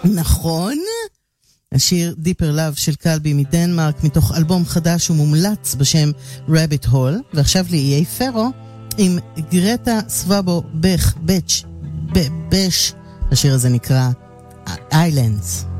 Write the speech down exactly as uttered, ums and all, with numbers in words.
נכון? השיר Deeper Love של קלבי מדנמרק מתוך אלבום חדש ומומלץ בשם Rabbit Hole. ועכשיו לאיי פרו עם גרטה סוואבו בך בץ' בש. השיר הזה נקרא Islands.